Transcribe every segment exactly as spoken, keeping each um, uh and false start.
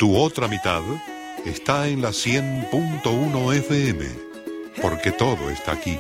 Tu otra mitad está en la cien punto uno F M, porque todo está aquí.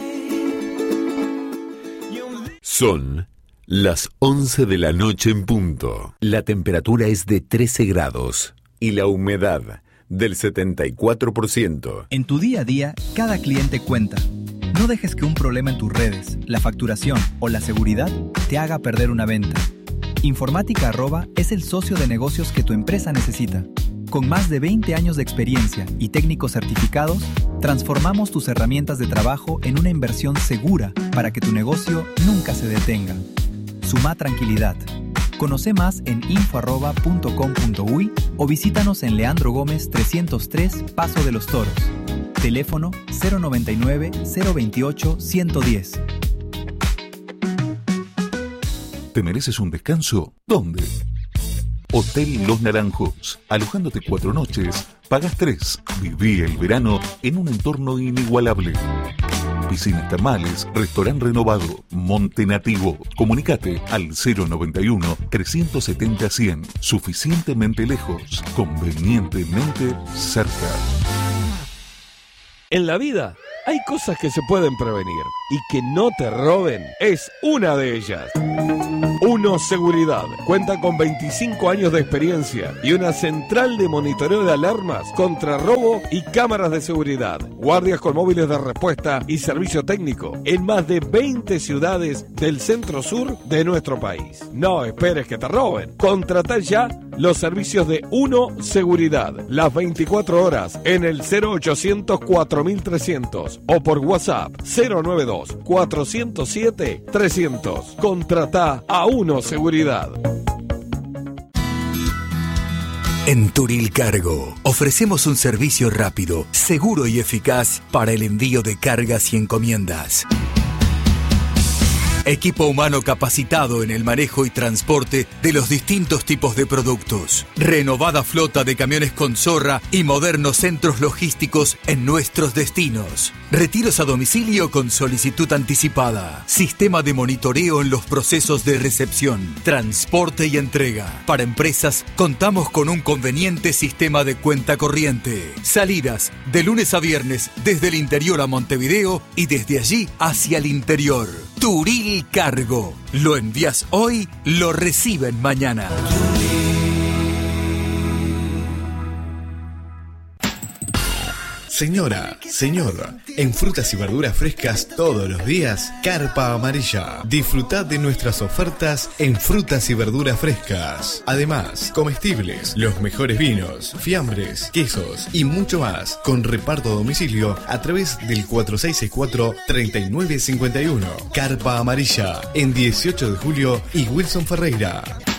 Son las once de la noche en punto. La temperatura es de trece grados y la humedad del setenta y cuatro por ciento. En tu día a día, cada cliente cuenta. No dejes que un problema en tus redes, la facturación o la seguridad te haga perder una venta. Informática Arroba es el socio de negocios que tu empresa necesita. Con más de veinte años de experiencia y técnicos certificados, transformamos tus herramientas de trabajo en una inversión segura para que tu negocio nunca se detenga. Suma tranquilidad. Conoce más en info arroba punto com punto uy o visítanos en Leandro Gómez trescientos tres, Paso de los Toros. Teléfono cero noventa y nueve, cero veintiocho, ciento diez. ¿Te mereces un descanso? ¿Dónde? Hotel Los Naranjos. Alojándote cuatro noches, pagas tres. Viví el verano en un entorno inigualable. Piscinas termales, restaurante renovado, monte nativo. Comunicate al cero noventa y uno, trescientos setenta, cien. Suficientemente lejos, convenientemente cerca. En la vida hay cosas que se pueden prevenir y que no te roben es una de ellas. Uno Seguridad cuenta con veinticinco años de experiencia y una central de monitoreo de alarmas contra robo y cámaras de seguridad, guardias con móviles de respuesta y servicio técnico en más de veinte ciudades del centro sur de nuestro país. No esperes que te roben. Contratá ya los servicios de Uno Seguridad las veinticuatro horas en el cero ochocientos, cuatro mil trescientos o por WhatsApp cero noventa y dos, cuatrocientos siete, trescientos. Contratá a Uno Seguridad. En Turil Cargo ofrecemos un servicio rápido, seguro y eficaz para el envío de cargas y encomiendas. Equipo humano capacitado en el manejo y transporte de los distintos tipos de productos. Renovada flota de camiones con zorra y modernos centros logísticos en nuestros destinos. Retiros a domicilio con solicitud anticipada. Sistema de monitoreo en los procesos de recepción, transporte y entrega. Para empresas, contamos con un conveniente sistema de cuenta corriente. Salidas de lunes a viernes desde el interior a Montevideo y desde allí hacia el interior. Turil Cargo. Lo envías hoy, lo reciben mañana. Señora, señor, en frutas y verduras frescas todos los días, Carpa Amarilla. Disfrutad de nuestras ofertas en frutas y verduras frescas. Además, comestibles, los mejores vinos, fiambres, quesos y mucho más, con reparto a domicilio a través del cuatro seis seis cuatro, tres nueve cinco uno. Carpa Amarilla, en dieciocho de julio y Wilson Ferreira.